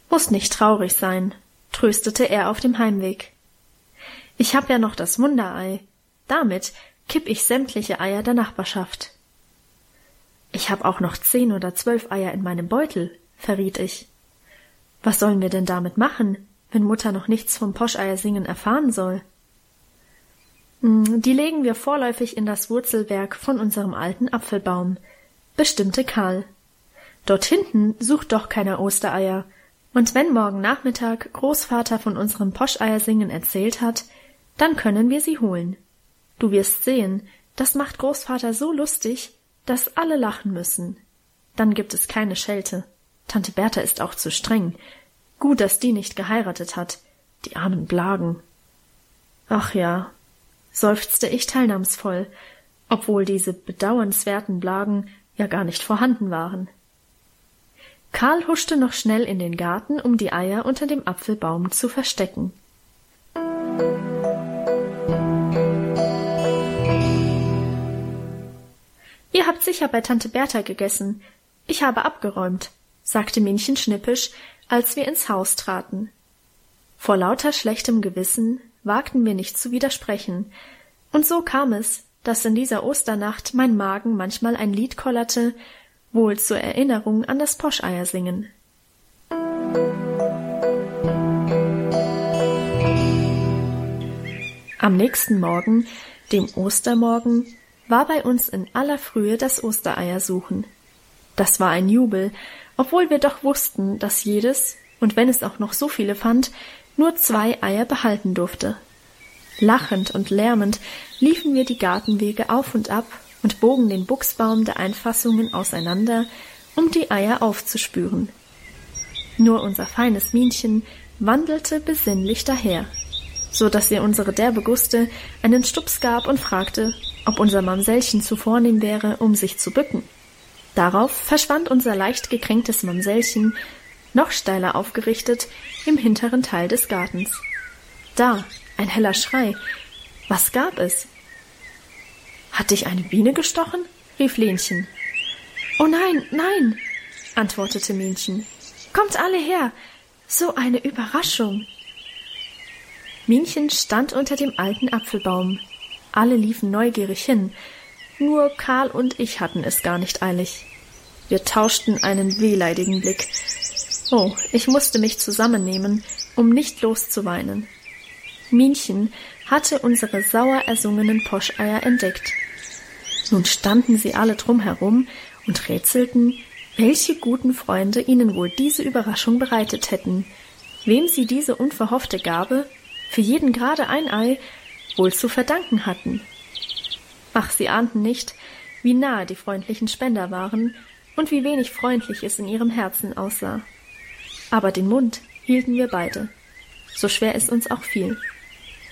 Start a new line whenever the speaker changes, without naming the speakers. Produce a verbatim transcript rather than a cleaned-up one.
»Muss nicht traurig sein«, tröstete er auf dem Heimweg. »Ich hab ja noch das Wunderei. Damit kipp ich sämtliche Eier der Nachbarschaft.« »Ich hab auch noch zehn oder zwölf Eier in meinem Beutel«, verriet ich. »Was sollen wir denn damit machen, wenn Mutter noch nichts vom Poscheiersingen erfahren soll?« »Die legen wir vorläufig in das Wurzelwerk von unserem alten Apfelbaum«, bestimmte Karl. »Dort hinten sucht doch keiner Ostereier, und wenn morgen Nachmittag Großvater von unserem Poscheiersingen erzählt hat, dann können wir sie holen. Du wirst sehen, das macht Großvater so lustig, dass alle lachen müssen. Dann gibt es keine Schelte. Tante Bertha ist auch zu streng. Gut, dass die nicht geheiratet hat. Die armen Blagen.« »Ach ja«, seufzte ich teilnahmsvoll, obwohl diese bedauernswerten Blagen ja gar nicht vorhanden waren. Karl huschte noch schnell in den Garten, um die Eier unter dem Apfelbaum zu verstecken. »Ihr habt sicher bei Tante Bertha gegessen. Ich habe abgeräumt«, sagte Minchen schnippisch, als wir ins Haus traten. Vor lauter schlechtem Gewissen wagten wir nicht zu widersprechen, und so kam es, dass in dieser Osternacht mein Magen manchmal ein Lied kollerte, wohl zur Erinnerung an das Poscheiersingen. Am nächsten Morgen, dem Ostermorgen, war bei uns in aller Frühe das Ostereiersuchen. Das war ein Jubel, obwohl wir doch wussten, dass jedes, und wenn es auch noch so viele fand, nur zwei Eier behalten durfte. Lachend und lärmend liefen wir die Gartenwege auf und ab und bogen den Buchsbaum der Einfassungen auseinander, um die Eier aufzuspüren. Nur unser feines Minchen wandelte besinnlich daher, so dass ihr unsere derbe Guste einen Stups gab und fragte, ob unser Mamsellchen zu vornehm wäre, um sich zu bücken. Darauf verschwand unser leicht gekränktes Mamsellchen, noch steiler aufgerichtet, im hinteren Teil des Gartens. Da, ein heller Schrei. Was gab es? »Hat dich eine Biene gestochen?« rief Lenchen. »Oh nein, nein«, antwortete Minchen. »Kommt alle her! So eine Überraschung!« Minchen stand unter dem alten Apfelbaum. Alle liefen neugierig hin. Nur Karl und ich hatten es gar nicht eilig. Wir tauschten einen wehleidigen Blick. Oh, ich musste mich zusammennehmen, um nicht loszuweinen. Minchen hatte unsere sauer ersungenen Poscheier entdeckt. Nun standen sie alle drum herum und rätselten, welche guten Freunde ihnen wohl diese Überraschung bereitet hätten, wem sie diese unverhoffte Gabe, für jeden gerade ein Ei, wohl zu verdanken hatten. Ach, sie ahnten nicht, wie nahe die freundlichen Spender waren und wie wenig freundlich es in ihrem Herzen aussah. Aber den Mund hielten wir beide, so schwer es uns auch fiel.